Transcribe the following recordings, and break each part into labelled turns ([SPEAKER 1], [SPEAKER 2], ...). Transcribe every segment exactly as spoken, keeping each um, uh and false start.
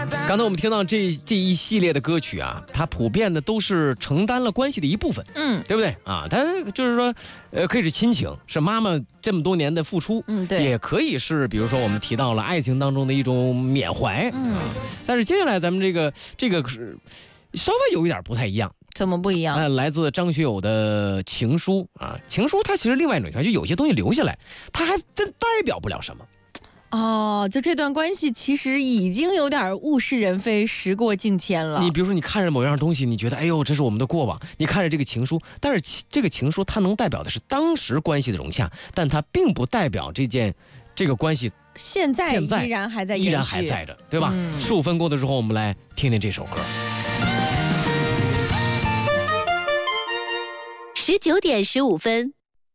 [SPEAKER 1] 刚才我们听到这这一系列的歌曲啊，它普遍的都是承担了关系的一部分，
[SPEAKER 2] 嗯，
[SPEAKER 1] 对不对啊？它就是说，呃，可以是亲情，是妈妈这么多年的付出，
[SPEAKER 2] 嗯，对，
[SPEAKER 1] 也可以是比如说我们提到了爱情当中的一种缅怀，
[SPEAKER 2] 嗯，
[SPEAKER 1] 啊、但是接下来咱们这个这个是稍微有一点不太一样。
[SPEAKER 2] 怎么不一样？
[SPEAKER 1] 呃，来自张学友的情书啊，情书它其实另外一种情况，就有些东西留下来，它还真代表不了什么。
[SPEAKER 2] 哦，就这段关系其实已经有点物是人非、时过境迁了。
[SPEAKER 1] 你比如说，你看着某样东西，你觉得哎呦，这是我们的过往；你看着这个情书，但是其这个情书它能代表的是当时关系的融洽，但它并不代表这件这个关系
[SPEAKER 2] 现在
[SPEAKER 1] 现在
[SPEAKER 2] 依然还在
[SPEAKER 1] 依然还在着，对吧？十五、嗯、分过的时候，我们来听听这首歌。
[SPEAKER 3] 十九点十五分。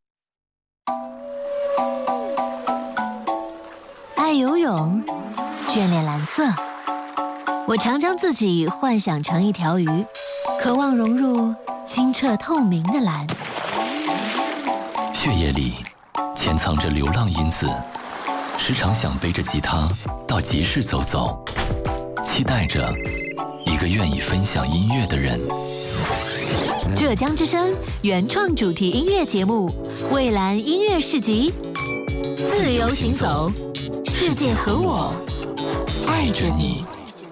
[SPEAKER 4] 爱游泳，眷恋蓝色。我常将自己幻想成一条鱼，渴望融入清澈透明的蓝。
[SPEAKER 5] 血液里潜藏着流浪因子，时常想背着吉他到集市走走，期待着一个愿意分享音乐的人。
[SPEAKER 4] 浙江之声原创主题音乐节目《蔚蓝音乐市集》，自由行走，世界和我爱着你。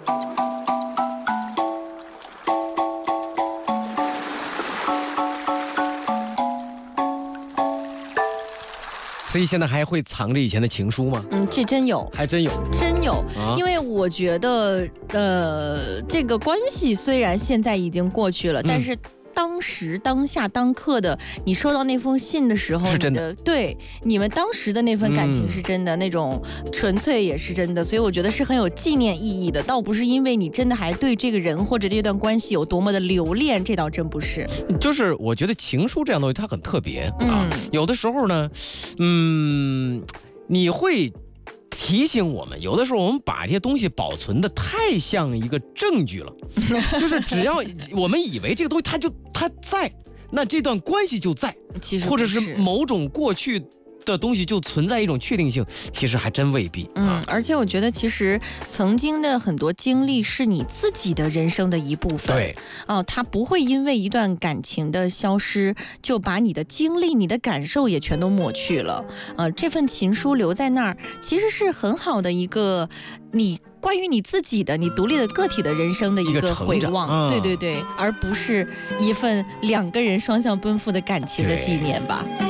[SPEAKER 1] 所以现在还会藏着以前的情书吗？
[SPEAKER 2] 嗯，这真有，
[SPEAKER 1] 还真有，
[SPEAKER 2] 真有。啊、因为我觉得，呃，这个关系虽然现在已经过去了，嗯、但是当时当下当刻的你收到那封信的时候，
[SPEAKER 1] 是真的，
[SPEAKER 2] 对你们当时的那份感情是真的，嗯、那种纯粹也是真的，所以我觉得是很有纪念意义的，倒不是因为你真的还对这个人或者这段关系有多么的留恋，这倒真不是。
[SPEAKER 1] 就是我觉得情书这样东西它很特别、
[SPEAKER 2] 嗯、
[SPEAKER 1] 啊，有的时候呢，嗯，你会提醒我们，有的时候我们把这些东西保存的太像一个证据了，就是只要我们以为这个东西它就它在，那这段关系就在，
[SPEAKER 2] 其实
[SPEAKER 1] 或者是某种过去的东西就存在一种确定性，其实还真未必。
[SPEAKER 2] 嗯，而且我觉得其实曾经的很多经历是你自己的人生的一部分。
[SPEAKER 1] 对，
[SPEAKER 2] 哦，它不会因为一段感情的消失，就把你的经历、你的感受也全都抹去了。呃，这份情书留在那儿，其实是很好的一个你关于你自己的、你独立的个体的人生的一个回望。
[SPEAKER 1] 嗯、
[SPEAKER 2] 对对对，而不是一份两个人双向奔赴的感情的纪念吧。